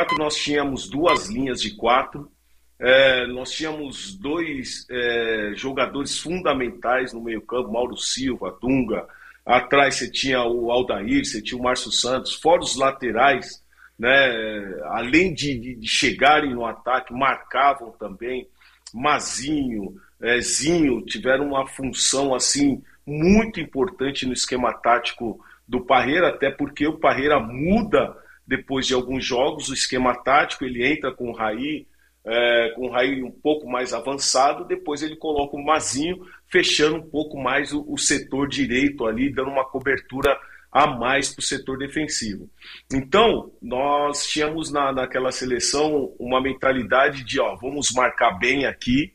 94 nós tínhamos 2 linhas de 4, nós tínhamos 2 jogadores fundamentais no meio-campo, Mauro Silva, Dunga. Atrás você tinha o Aldair, você tinha o Márcio Santos, fora os laterais, né? Além de chegarem no ataque, marcavam também. Mazinho, Zinho tiveram uma função assim muito importante no esquema tático do Parreira, até porque o Parreira muda depois de alguns jogos o esquema tático, ele entra com o Raí um pouco mais avançado, depois ele coloca o Mazinho, fechando um pouco mais o setor direito ali, dando uma cobertura a mais para o setor defensivo. Então, nós tínhamos naquela seleção uma mentalidade de, vamos marcar bem aqui,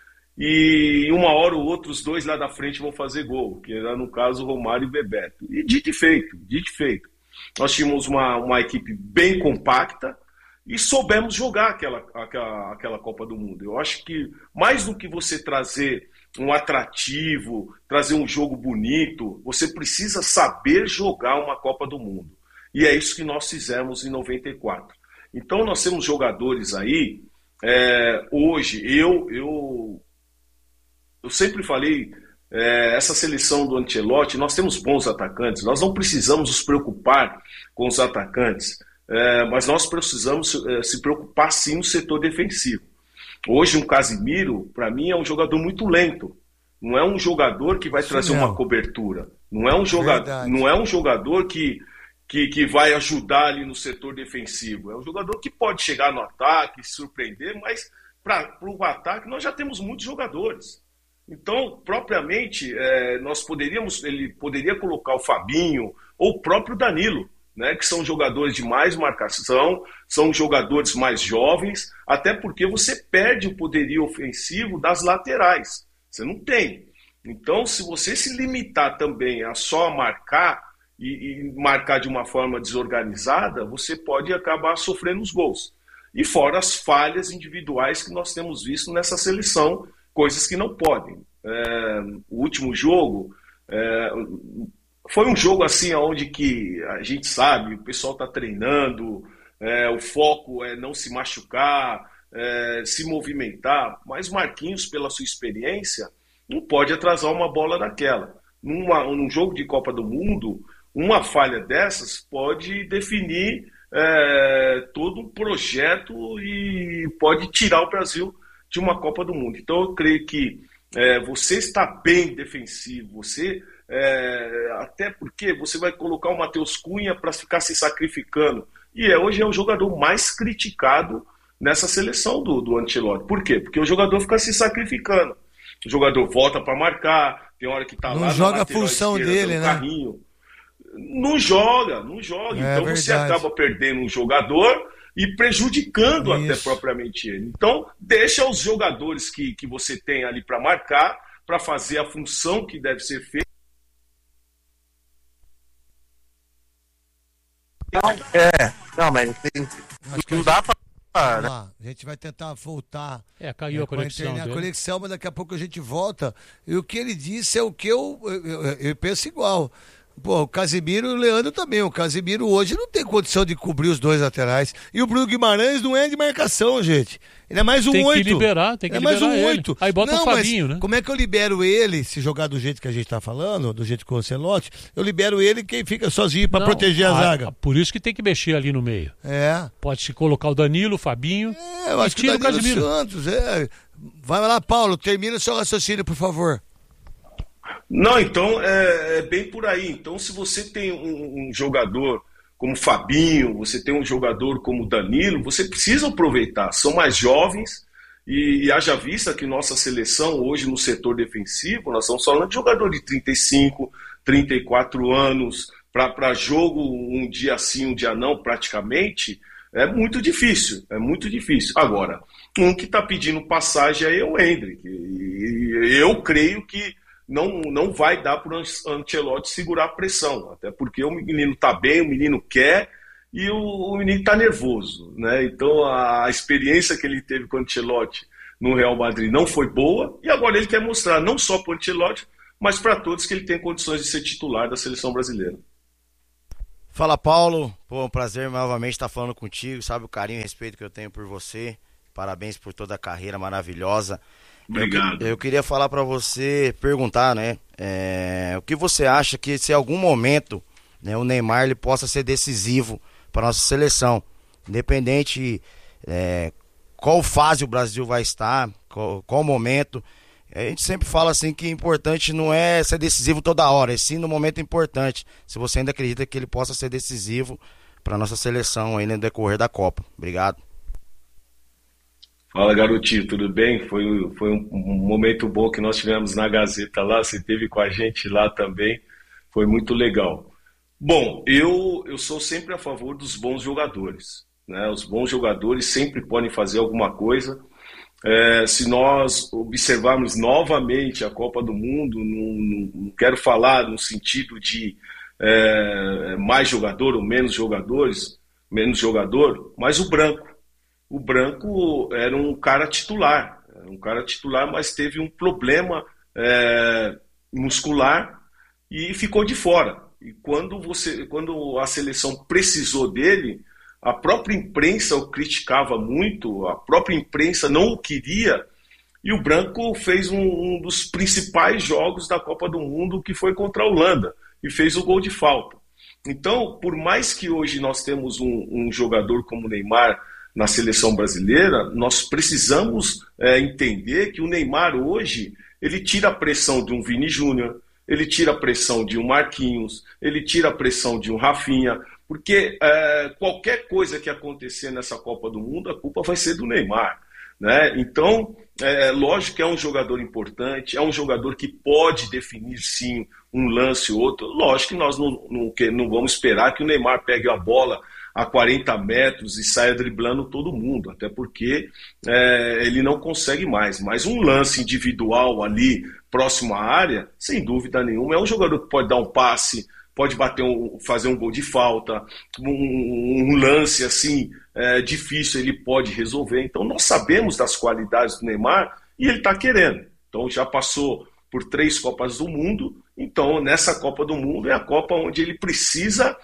e uma hora ou outra os 2 lá da frente vão fazer gol, que era no caso Romário e Bebeto. E dito e feito. Nós tínhamos uma equipe bem compacta, e soubemos jogar aquela Copa do Mundo. Eu acho que mais do que você trazer um atrativo, trazer um jogo bonito, você precisa saber jogar uma Copa do Mundo. E é isso que nós fizemos em 94. Então nós temos jogadores aí, hoje, eu sempre falei, essa seleção do Ancelotti, nós temos bons atacantes, nós não precisamos nos preocupar com os atacantes, mas nós precisamos se preocupar sim no setor defensivo. Hoje um Casemiro, para mim, é um jogador muito lento. Não é um jogador que vai trazer uma cobertura. Não é um jogador que vai ajudar ali no setor defensivo. É um jogador que pode chegar no ataque, surpreender, mas para o ataque nós já temos muitos jogadores. Então, propriamente, ele poderia colocar o Fabinho ou o próprio Danilo, né, que são jogadores de mais marcação, são jogadores mais jovens, até porque você perde o poderio ofensivo das laterais. Você não tem. Então, se você se limitar também a só marcar e marcar de uma forma desorganizada, você pode acabar sofrendo os gols. E fora as falhas individuais que nós temos visto nessa seleção, coisas que não podem. O último jogo foi um jogo assim onde que a gente sabe, o pessoal está treinando, o foco é não se machucar, se movimentar, mas Marquinhos, pela sua experiência, não pode atrasar uma bola daquela. Num jogo de Copa do Mundo, uma falha dessas pode definir todo um projeto e pode tirar o Brasil de uma Copa do Mundo. Então eu creio que você está bem defensivo, até porque você vai colocar o Matheus Cunha para ficar se sacrificando. E hoje é o jogador mais criticado nessa seleção do Ancelotti. Por quê? Porque o jogador fica se sacrificando. O jogador volta para marcar, tem hora que está lá. Não joga a função dele, né? Carrinho. Não joga. Então você acaba perdendo um jogador e prejudicando até propriamente ele. Então, deixa os jogadores que você tem ali para marcar, para fazer a função que deve ser feita. Não, mas não dá pra... Vamos lá, a gente vai tentar voltar. Caiu a conexão. A conexão, mas daqui a pouco a gente volta. E o que ele disse é o que eu penso igual. Pô, o Casemiro e o Leandro também. O Casemiro hoje não tem condição de cobrir os 2 laterais. E o Bruno Guimarães não é de marcação, gente. Ele é mais um 8. Tem que liberar mais um 8. Aí bota o Fabinho, né? Como é que eu libero ele, se jogar do jeito que a gente tá falando, do jeito que o Ancelotti, eu libero ele quem fica sozinho pra proteger a zaga. Por isso que tem que mexer ali no meio. Pode-se colocar o Danilo, o Fabinho, eu acho que o Casemiro Santos, Vai lá, Paulo, termina o seu raciocínio, por favor. Não, então é bem por aí. Então, se você tem um jogador como Fabinho, você tem um jogador como Danilo, você precisa aproveitar. São mais jovens e haja vista que nossa seleção hoje no setor defensivo, nós estamos falando de jogador de 35, 34 anos, para jogo um dia sim, um dia não, praticamente, é muito difícil. Agora, um que está pedindo passagem aí é o Endrick. E eu creio que não vai dar para o Ancelotti segurar a pressão, até porque o menino está bem, o menino quer e o menino está nervoso, né? Então a experiência que ele teve com o Ancelotti no Real Madrid não foi boa e agora ele quer mostrar não só para o Ancelotti, mas para todos que ele tem condições de ser titular da seleção brasileira. Fala, Paulo. Pô, um prazer novamente estar falando contigo. Sabe o carinho e respeito que eu tenho por você. Parabéns por toda a carreira maravilhosa. Obrigado. Eu queria falar para você, perguntar, né? O que você acha que se em algum momento, né, o Neymar ele possa ser decisivo para nossa seleção, independente qual fase o Brasil vai estar, qual momento. A gente sempre fala assim que importante não é ser decisivo toda hora, e sim no momento importante. Se você ainda acredita que ele possa ser decisivo para nossa seleção aí no decorrer da Copa. Obrigado. Fala, garotinho, tudo bem? Foi um momento bom que nós tivemos na Gazeta lá, você esteve com a gente lá também, foi muito legal. Bom, eu sou sempre a favor dos bons jogadores, né? Os bons jogadores sempre podem fazer alguma coisa. Se nós observarmos novamente a Copa do Mundo, não quero falar no sentido de mais jogador ou menos jogador, mas o Branco era um cara titular, mas teve um problema muscular e ficou de fora. E quando a seleção precisou dele, a própria imprensa o criticava muito, a própria imprensa não o queria, e o Branco fez um dos principais jogos da Copa do Mundo, que foi contra a Holanda, e fez o gol de falta. Então, por mais que hoje nós temos um jogador como o Neymar na seleção brasileira, nós precisamos entender que o Neymar hoje, ele tira a pressão de um Vini Júnior, ele tira a pressão de um Marquinhos, ele tira a pressão de um Rafinha, porque qualquer coisa que acontecer nessa Copa do Mundo, a culpa vai ser do Neymar, né? Então, lógico que é um jogador importante, é um jogador que pode definir sim um lance ou outro. Lógico que nós não vamos esperar que o Neymar pegue a bola a 40 metros e saia driblando todo mundo, até porque ele não consegue mais. Mas um lance individual ali, próximo à área, sem dúvida nenhuma, é um jogador que pode dar um passe, pode fazer um gol de falta, um lance assim difícil ele pode resolver. Então nós sabemos das qualidades do Neymar e ele está querendo. Então já passou por 3 Copas do Mundo, então nessa Copa do Mundo é a Copa onde ele precisa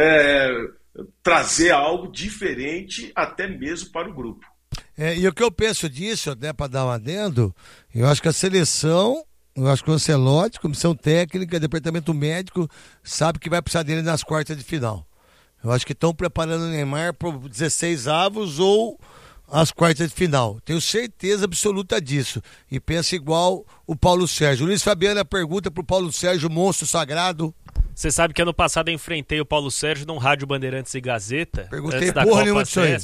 trazer algo diferente até mesmo para o grupo. E o que eu penso disso, né, para dar um adendo, eu acho que a seleção, eu acho que o Ancelotti, comissão técnica, departamento médico, sabe que vai precisar dele nas quartas de final. Eu acho que estão preparando o Neymar para 16 avos ou as quartas de final. Tenho certeza absoluta disso. E pensa igual o Paulo Sérgio. O Luiz Fabiano pergunta para o Paulo Sérgio, monstro sagrado. Você sabe que ano passado eu enfrentei o Paulo Sérgio num Rádio Bandeirantes e Gazeta. Perguntei porra nenhuma disso aí.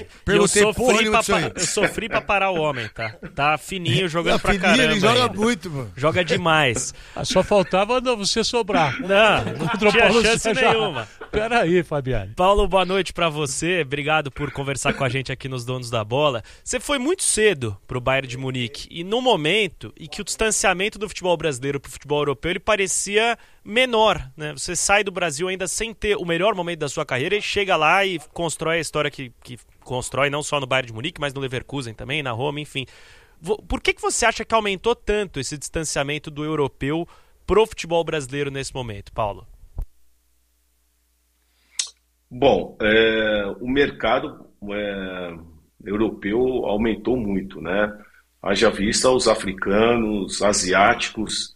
Eu sofri pra parar o homem, tá? Tá fininho, jogando pra caramba. Ele joga muito, mano. Joga demais. Só faltava você sobrar. Não tinha chance nenhuma. Peraí, Fabiano. Paulo, boa noite pra você. Obrigado por conversar com a gente aqui nos Donos da Bola. Você foi muito cedo pro Bayern de Munique. E no momento em que o distanciamento do futebol brasileiro pro futebol europeu, ele parecia menor, né? Você sai do Brasil ainda sem ter o melhor momento da sua carreira e chega lá e constrói a história que constrói não só no Bayern de Munique, mas no Leverkusen também, na Roma, enfim. Por que você acha que aumentou tanto esse distanciamento do europeu pro futebol brasileiro nesse momento, Paulo? Bom, o mercado europeu aumentou muito, né? Haja vista os africanos, asiáticos,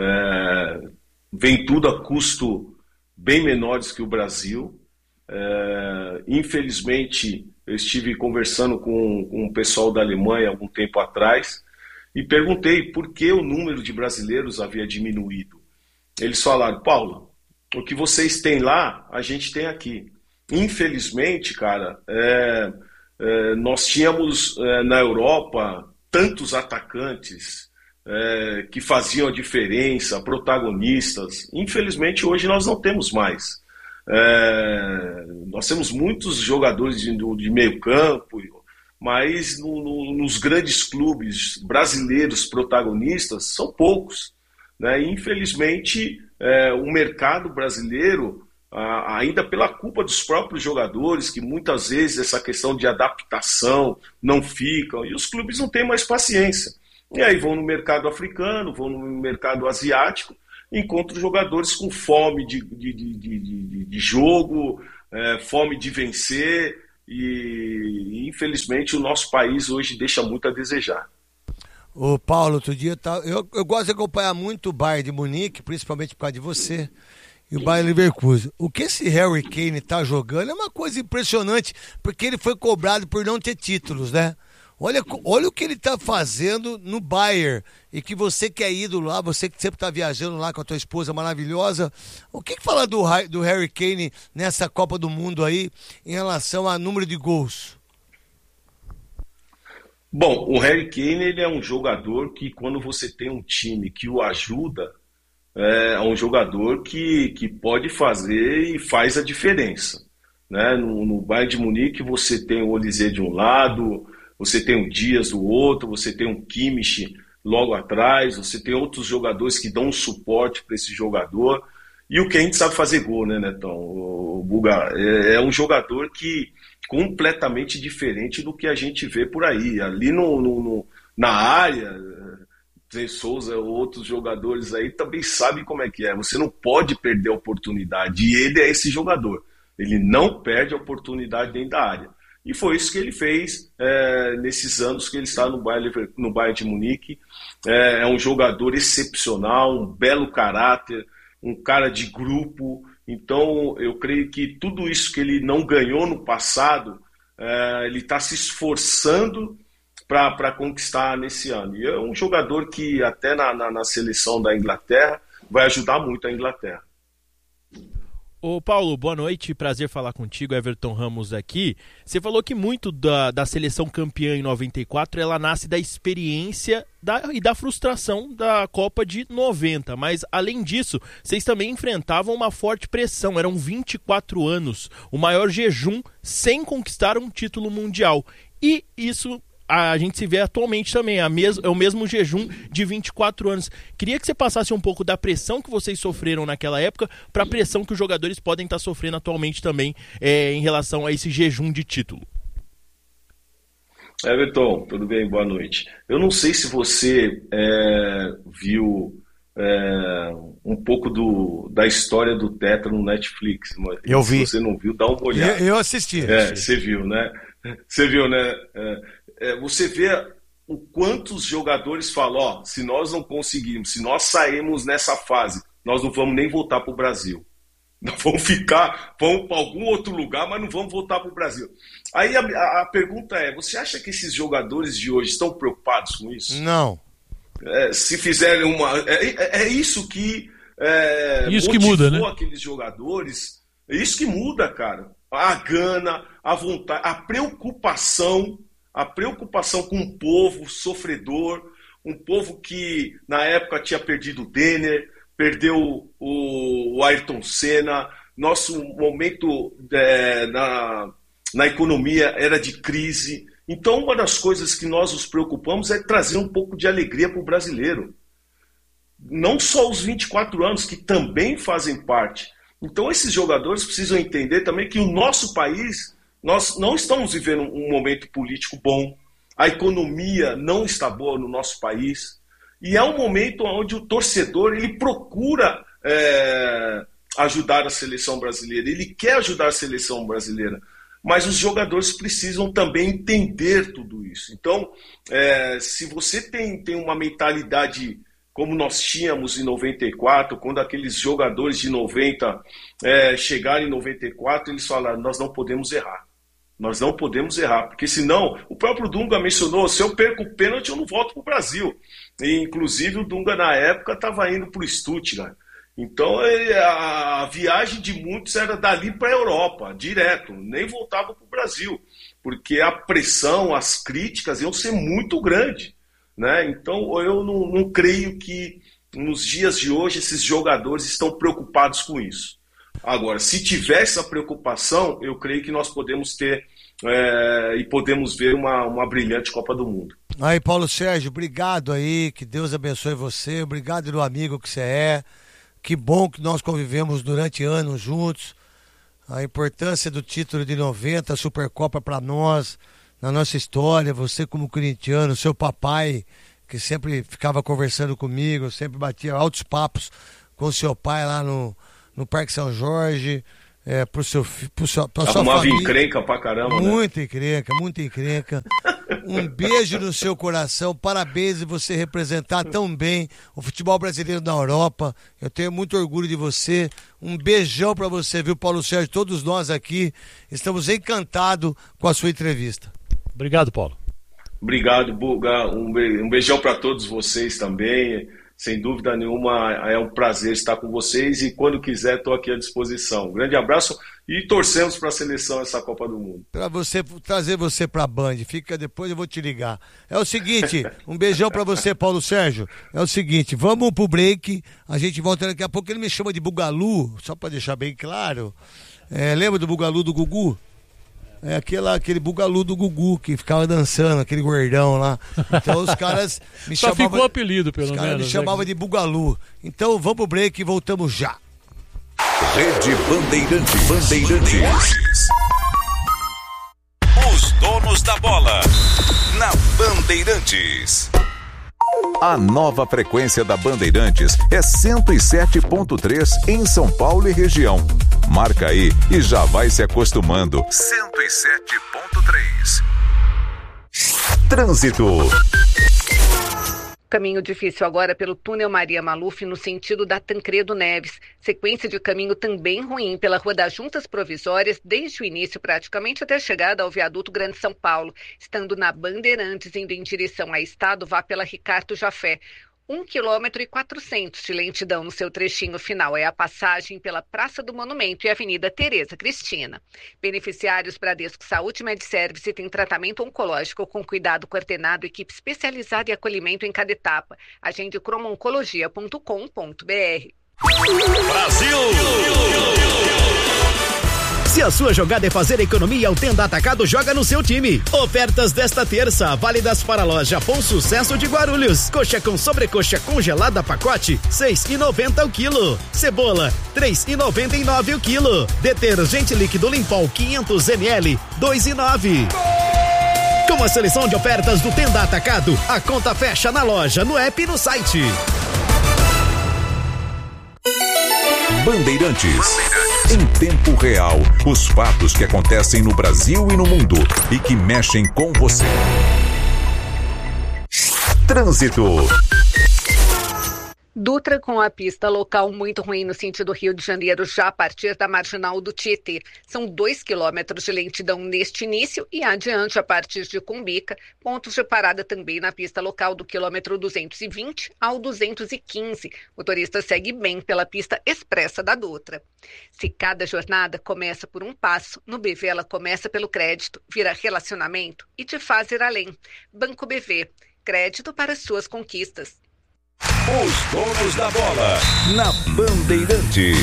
vem tudo a custo bem menores que o Brasil. Infelizmente, eu estive conversando com um pessoal da Alemanha algum tempo atrás e perguntei por que o número de brasileiros havia diminuído. Eles falaram, Paulo, o que vocês têm lá, a gente tem aqui. Infelizmente, cara, nós tínhamos na Europa tantos atacantes que faziam a diferença, protagonistas. Infelizmente, hoje nós não temos mais. Nós temos muitos jogadores de meio campo, mas nos grandes clubes brasileiros protagonistas são poucos, né? Infelizmente, o mercado brasileiro, ainda pela culpa dos próprios jogadores, que muitas vezes essa questão de adaptação não ficam, e os clubes não têm mais paciência. E aí vão no mercado africano, vão no mercado asiático, encontram jogadores com fome de jogo, fome de vencer, e infelizmente o nosso país hoje deixa muito a desejar. Ô Paulo, outro dia eu gosto de acompanhar muito o Bayern de Munique, principalmente por causa de você, e o Bayern Leverkusen. O que esse Harry Kane tá jogando é uma coisa impressionante, porque ele foi cobrado por não ter títulos, né? Olha o que ele tá fazendo no Bayern, e que você que é ídolo lá, você que sempre tá viajando lá com a tua esposa maravilhosa, o que fala do Harry Kane nessa Copa do Mundo aí, em relação a número de gols? Bom, o Harry Kane, ele é um jogador que, quando você tem um time que o ajuda, é um jogador que pode fazer e faz a diferença, né? No Bayern de Munique você tem o Olise de um lado, você tem o Dias do outro, você tem o Kimmich logo atrás, você tem outros jogadores que dão um suporte para esse jogador, e o Kane sabe fazer gol, né, Netão? O Buga é um jogador que completamente diferente do que a gente vê por aí. Ali na área, Zé Souza, outros jogadores aí também sabem como é que é. Você não pode perder a oportunidade, e ele é esse jogador. Ele não perde a oportunidade dentro da área. E foi isso que ele fez nesses anos que ele está no Bayern de Munique. É um jogador excepcional, um belo caráter, um cara de grupo. Então, eu creio que tudo isso que ele não ganhou no passado, ele está se esforçando para conquistar nesse ano. E é um jogador que até na seleção da Inglaterra vai ajudar muito a Inglaterra. Ô Paulo, boa noite, prazer falar contigo, Everton Ramos aqui. Você falou que muito da seleção campeã em 94, ela nasce da experiência e da frustração da Copa de 90, mas além disso, vocês também enfrentavam uma forte pressão, eram 24 anos, o maior jejum sem conquistar um título mundial, e isso a gente se vê atualmente também, é o mesmo jejum de 24 anos. Queria que você passasse um pouco da pressão que vocês sofreram naquela época para a pressão que os jogadores podem estar sofrendo atualmente também em relação a esse jejum de título. Everton, tudo bem? Boa noite. Eu não sei se você viu um pouco da história do Tetra no Netflix. Mas eu vi. Se você não viu, dá uma olhada. Eu assisti. Você viu, né? Você viu, né? Você vê o quantos jogadores falam, se nós não conseguirmos, se nós sairmos nessa fase, nós não vamos nem voltar para o Brasil. Nós vamos vamos para algum outro lugar, mas não vamos voltar para o Brasil. Aí a pergunta é, você acha que esses jogadores de hoje estão preocupados com isso? Não. Se fizerem uma... É isso que isso que muda, né? Aqueles jogadores. É isso que muda, cara. A gana, a vontade, a preocupação com um povo sofredor, um povo que na época tinha perdido o Denner, perdeu o Ayrton Senna, nosso momento na economia era de crise. Então, uma das coisas que nós nos preocupamos é trazer um pouco de alegria para o brasileiro. Não só os 24 anos, que também fazem parte. Então, esses jogadores precisam entender também que o nosso país... Nós não estamos vivendo um momento político bom, a economia não está boa no nosso país, e é um momento onde o torcedor ele procura ajudar a seleção brasileira, ele quer ajudar a seleção brasileira, mas os jogadores precisam também entender tudo isso. Então, se você tem uma mentalidade como nós tínhamos em 94, quando aqueles jogadores de 90 chegaram em 94, eles falaram, nós não podemos errar. Nós não podemos errar, porque senão, o próprio Dunga mencionou, se eu perco o pênalti, eu não volto para o Brasil. E, inclusive, o Dunga, na época, estava indo para o Stuttgart. Então, a viagem de muitos era dali para a Europa, direto, nem voltava para o Brasil, porque a pressão, as críticas iam ser muito grandes, né? Então, eu não creio que, nos dias de hoje, esses jogadores estão preocupados com isso. Agora, se tiver essa preocupação, eu creio que nós podemos ter e podemos ver uma brilhante Copa do Mundo. Aí, Paulo Sérgio, obrigado aí, que Deus abençoe você, obrigado do amigo que você é, que bom que nós convivemos durante anos juntos, a importância do título de 90, a Supercopa para nós, na nossa história, você como corintiano, seu papai, que sempre ficava conversando comigo, sempre batia altos papos com seu pai lá no Parque São Jorge, pra sua Arrumava família. encrenca pra caramba, muita encrenca. Um beijo no seu coração, parabéns de você representar tão bem o futebol brasileiro na Europa. Eu tenho muito orgulho de você. Um beijão pra você, viu, Paulo Sérgio? Todos nós aqui estamos encantados com a sua entrevista. Obrigado, Paulo. Obrigado, Buga. Um beijão pra todos vocês também. Sem dúvida nenhuma, é um prazer estar com vocês e quando quiser estou aqui à disposição. Um grande abraço e torcemos para a seleção essa Copa do Mundo. Para você trazer você para a Band, fica depois, eu vou te ligar. É o seguinte, um beijão para você, Paulo Sérgio. É o seguinte, vamos pro break, a gente volta daqui a pouco. Ele me chama de Bugalu, só para deixar bem claro. Lembra do Bugalu do Gugu? É aquele bugalu do Gugu que ficava dançando, aquele gordão lá. Então os caras me chamavam... Só ficou apelido, pelo menos. Os caras me chamavam de bugalu. Então vamos pro break e voltamos já. Rede Bandeirantes. Os donos da bola. Na Bandeirantes. A nova frequência da Bandeirantes é 107.3 em São Paulo e região. Marca aí e já vai se acostumando. 107.3. Trânsito. Caminho difícil agora pelo túnel Maria Maluf no sentido da Tancredo Neves. Sequência de caminho também ruim pela Rua das Juntas Provisórias, desde o início praticamente até a chegada ao viaduto Grande São Paulo. Estando na Bandeirantes, indo em direção a Estado, vá pela Ricardo Jafé. 1,4 km de lentidão no seu trechinho final. É a passagem pela Praça do Monumento e Avenida Tereza Cristina. Beneficiários Bradesco Saúde Medservice tem tratamento oncológico com cuidado coordenado, equipe especializada e acolhimento em cada etapa. Agende cromooncologia.com.br. Brasil! Se a sua jogada é fazer economia, o Tenda Atacado joga no seu time. Ofertas desta terça, válidas para a loja Bom Sucesso de Guarulhos. Coxa com sobrecoxa congelada pacote, R$6,90 o quilo. Cebola, R$3,99 o quilo. Detergente líquido Limpol 500 ml, R$2,09. Com a seleção de ofertas do Tenda Atacado, a conta fecha na loja, no app e no site. Bandeirantes. Em tempo real, os fatos que acontecem no Brasil e no mundo e que mexem com você. Trânsito. Dutra com a pista local muito ruim no sentido Rio de Janeiro, já a partir da Marginal do Tietê. São 2 quilômetros de lentidão neste início e adiante a partir de Cumbica. Pontos de parada também na pista local do quilômetro 220 ao 215. O motorista segue bem pela pista expressa da Dutra. Se cada jornada começa por um passo, no BV ela começa pelo crédito, vira relacionamento e te faz ir além. Banco BV, crédito para suas conquistas. Os donos da bola, na Bandeirantes.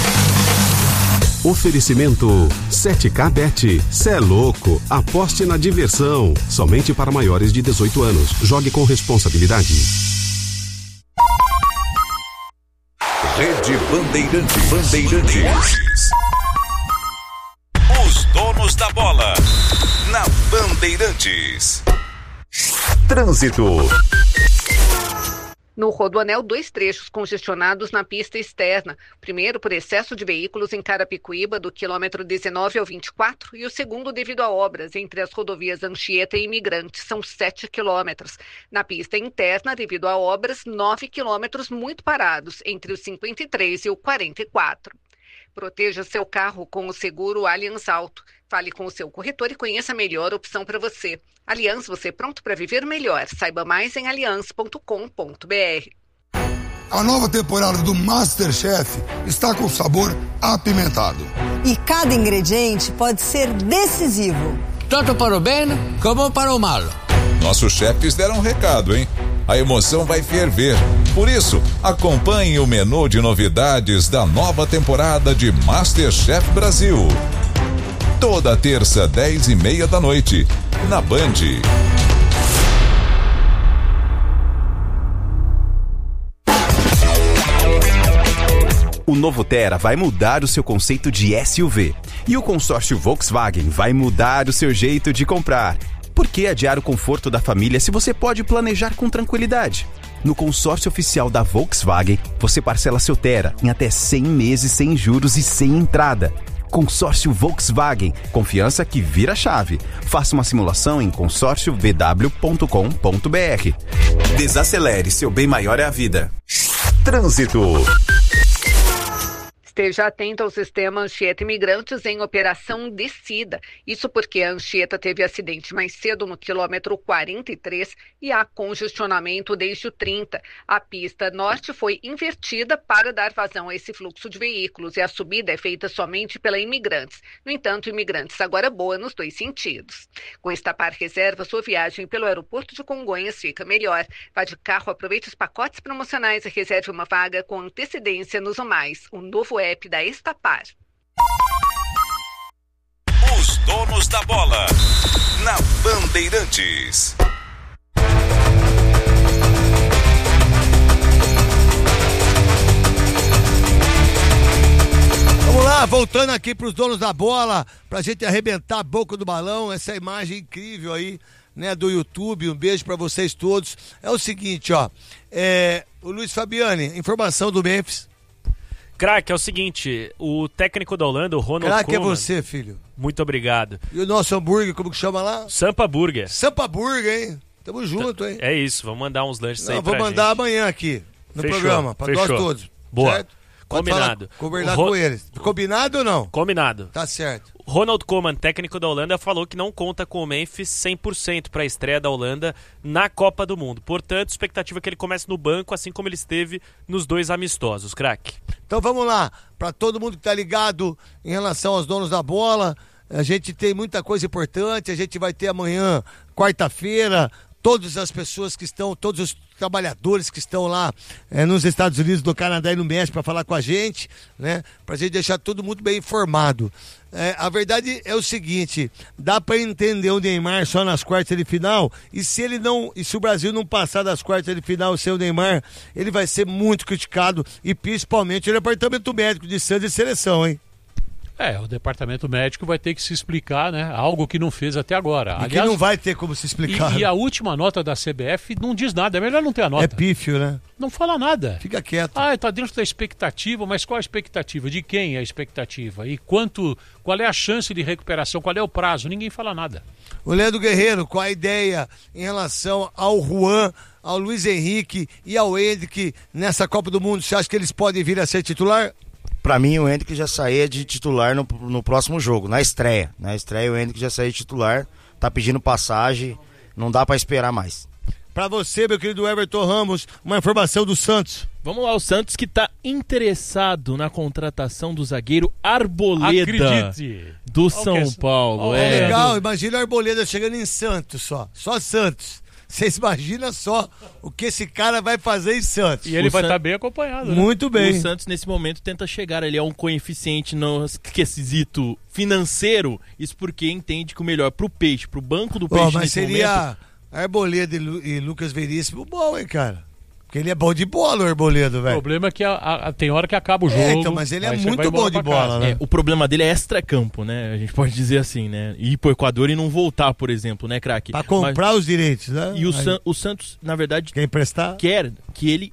Oferecimento 7K Bet. Cê é louco, aposte na diversão. Somente para maiores de 18 anos. Jogue com responsabilidade. Rede Bandeirantes. Os donos da bola, na Bandeirantes. Trânsito. No Rodoanel, 2 trechos congestionados na pista externa. O primeiro por excesso de veículos em Carapicuíba, do quilômetro 19 ao 24, e o segundo devido a obras entre as rodovias Anchieta e Imigrantes, são 7 quilômetros. Na pista interna, devido a obras, 9 quilômetros muito parados, entre o 53 e o 44. Proteja seu carro com o seguro Allianz Auto. Fale com o seu corretor e conheça a melhor opção para você. Allianz, você pronto para viver melhor. Saiba mais em allianz.com.br. A nova temporada do MasterChef está com sabor apimentado. E cada ingrediente pode ser decisivo. Tanto para o bem como para o mal. Nossos chefes deram um recado, hein? A emoção vai ferver. Por isso, acompanhe o menu de novidades da nova temporada de MasterChef Brasil. Toda terça, 10h30 da noite, na Band. O novo Tera vai mudar o seu conceito de SUV. E o consórcio Volkswagen vai mudar o seu jeito de comprar. Por que adiar o conforto da família se você pode planejar com tranquilidade? No consórcio oficial da Volkswagen, você parcela seu Tera em até 100 meses sem juros e sem entrada. Consórcio Volkswagen, confiança que vira chave. Faça uma simulação em consórciovw.com.br. Desacelere, seu bem maior é a vida. Trânsito. Esteja atento ao sistema Anchieta Imigrantes em operação descida. Isso porque a Anchieta teve acidente mais cedo no quilômetro 43 e há congestionamento desde o 30. A pista norte foi invertida para dar vazão a esse fluxo de veículos e a subida é feita somente pela Imigrantes. No entanto, Imigrantes agora boa nos 2 sentidos. Com Estapar Reserva, sua viagem pelo aeroporto de Congonhas fica melhor. Vá de carro, aproveite os pacotes promocionais e reserve uma vaga com antecedência nos Mais, o novo app da Estapar. Os donos da bola na Bandeirantes. Vamos lá, voltando aqui para os donos da bola, pra gente arrebentar a boca do balão, essa imagem incrível aí, né, do YouTube. Um beijo para vocês todos. É o seguinte, ó, o Luiz Fabiani, informação do Memphis. Craque, é o seguinte, o técnico da Holanda, o Ronald Koeman... Craque é você, filho. Muito obrigado. E o nosso hambúrguer, como que chama lá? Sampa Burger. Sampa Burger, hein? Tamo junto, hein? É isso, vamos mandar uns lanches aí pra gente. Vou mandar amanhã aqui, no programa, pra nós todos. Boa. Certo? Combinado. Conversar com eles. Combinado ou não? Combinado. Tá certo. Ronald Koeman, técnico da Holanda, falou que não conta com o Memphis 100% para a estreia da Holanda na Copa do Mundo. Portanto, expectativa é que ele comece no banco, assim como ele esteve nos 2 amistosos, craque. Então vamos lá, para todo mundo que tá ligado em relação aos donos da bola, a gente tem muita coisa importante, a gente vai ter amanhã, quarta-feira, todas as pessoas que estão, todos os trabalhadores que estão lá nos Estados Unidos, no Canadá e no México para falar com a gente, né? Pra gente deixar todo mundo bem informado. A verdade é o seguinte, dá para entender o Neymar só nas quartas de final, e se o Brasil não passar das quartas de final sem o Neymar, ele vai ser muito criticado, e principalmente o departamento médico de Santos e seleção, hein? O departamento médico vai ter que se explicar, né? Algo que não fez até agora. E aliás, que não vai ter como se explicar. E a última nota da CBF não diz nada, é melhor não ter a nota. É pífio, né? Não fala nada. Fica quieto. Tá dentro da expectativa, mas qual a expectativa? De quem é a expectativa? E qual é a chance de recuperação? Qual é o prazo? Ninguém fala nada. O Leandro Guerreiro, qual a ideia em relação ao Juan, ao Luiz Henrique e ao Hendrick nessa Copa do Mundo? Você acha que eles podem vir a ser titular? Pra mim, o Hendrick já saía de titular no próximo jogo, na estreia. Na estreia, o Hendrick já saía de titular, tá pedindo passagem, não dá pra esperar mais. Pra você, meu querido Everton Ramos, uma informação do Santos. Vamos lá, o Santos que tá interessado na contratação do zagueiro Arboleda. Acredite. Do São Paulo. Legal, imagina o Arboleda chegando em Santos só Santos. Vocês imaginam só o que esse cara vai fazer em Santos. E ele vai estar bem acompanhado, né? Muito bem. O Santos, nesse momento, tenta chegar. Ele é um coeficiente no quesito financeiro. Isso porque entende que o melhor pro peixe, pro banco do peixe mas seria Arboleda e Lucas Veríssimo bom, hein, cara? Porque ele é bom de bola, o Arboleda, velho. O problema é que tem hora que acaba o jogo. Então, mas ele é muito bom de bola, né? O problema dele é extra-campo, né? A gente pode dizer assim, né? Ir pro Equador e não voltar, por exemplo, né, craque? Pra comprar os direitos, né? E o Santos, na verdade, quer emprestar? Quer que ele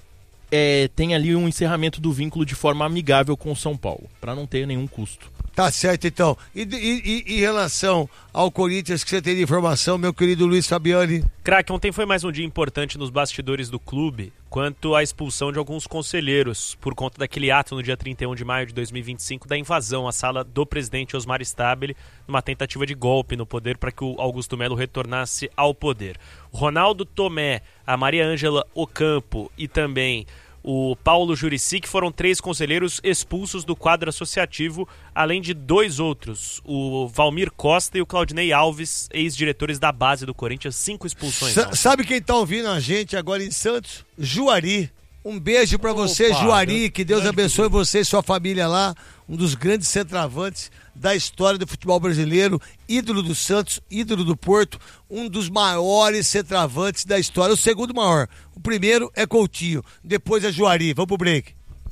tenha ali um encerramento do vínculo de forma amigável com o São Paulo, pra não ter nenhum custo. Tá certo, então. E em relação ao Corinthians, que você tem de informação, meu querido Luiz Fabiani? Craque, ontem foi mais um dia importante nos bastidores do clube, quanto à expulsão de alguns conselheiros, por conta daquele ato no dia 31 de maio de 2025, da invasão à sala do presidente Osmar Stabile, numa tentativa de golpe no poder para que o Augusto Melo retornasse ao poder. O Ronaldo Tomé, a Maria Ângela Ocampo e também o Paulo Jurici, que foram 3 conselheiros expulsos do quadro associativo, além de 2 outros, o Valmir Costa e o Claudinei Alves, ex-diretores da base do Corinthians, 5 expulsões. Sabe quem tá ouvindo a gente agora em Santos? Juari. Um beijo pra você, Juari, que Deus abençoe você e sua família lá, um dos grandes centroavantes da história do futebol brasileiro, ídolo do Santos, ídolo do Porto, um dos maiores centroavantes da história, o segundo maior. O primeiro é Coutinho, depois é Juari. Vamos pro break.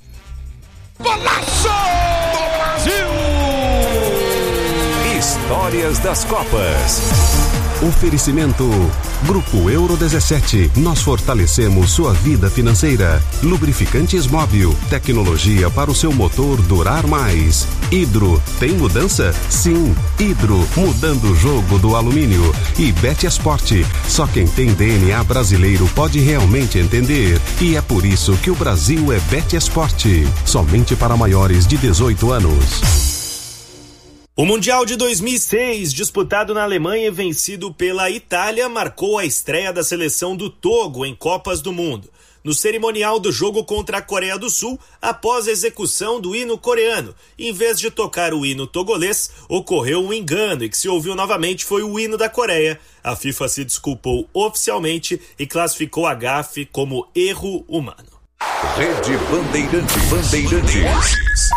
Golaço do Brasil! Histórias das Copas. Oferecimento Grupo Euro 17. Nós fortalecemos sua vida financeira. Lubrificantes Móbil. Tecnologia para o seu motor durar mais. Hidro. Tem mudança? Sim. Hidro. Mudando o jogo do alumínio. E Betesport. Só quem tem DNA brasileiro pode realmente entender. E é por isso que o Brasil é Betesport. Somente para maiores de 18 anos. O Mundial de 2006, disputado na Alemanha e vencido pela Itália, marcou a estreia da seleção do Togo em Copas do Mundo. No cerimonial do jogo contra a Coreia do Sul, após a execução do hino coreano, em vez de tocar o hino togolês, ocorreu um engano e que se ouviu novamente foi o hino da Coreia. A FIFA se desculpou oficialmente e classificou a gafe como erro humano. Rede Bandeirantes.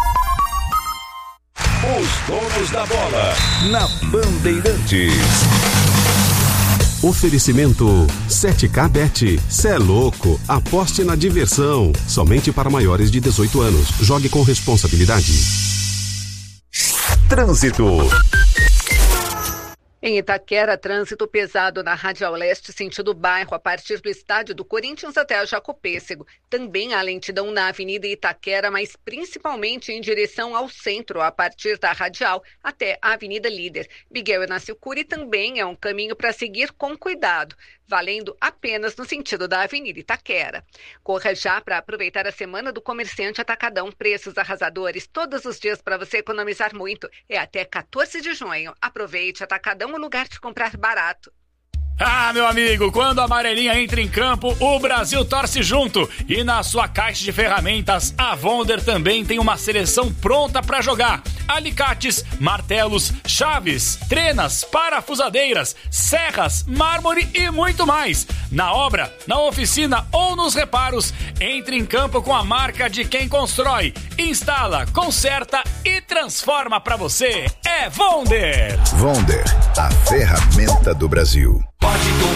Os donos da bola, na Bandeirantes. Oferecimento 7K Bet. Cê é louco, aposte na diversão. Somente para maiores de 18 anos. Jogue com responsabilidade. Trânsito. Em Itaquera, trânsito pesado na Radial Leste, sentido bairro, a partir do estádio do Corinthians até a Jacopêssego. Também há lentidão na Avenida Itaquera, mas principalmente em direção ao centro, a partir da Radial até a Avenida Líder. Miguel Inácio Cury também é um caminho para seguir com cuidado, valendo apenas no sentido da Avenida Itaquera. Corra já para aproveitar a Semana do Comerciante Atacadão. Preços arrasadores todos os dias para você economizar muito. É até 14 de junho. Aproveite, Atacadão, o lugar de comprar barato. Ah, meu amigo, quando a amarelinha entra em campo, o Brasil torce junto. E na sua caixa de ferramentas, a Wonder também tem uma seleção pronta para jogar. Alicates, martelos, chaves, trenas, parafusadeiras, serras, mármore e muito mais. Na obra, na oficina ou nos reparos, entre em campo com a marca de quem constrói, instala, conserta e transforma para você. É Wonder! Wonder, a ferramenta do Brasil. Pode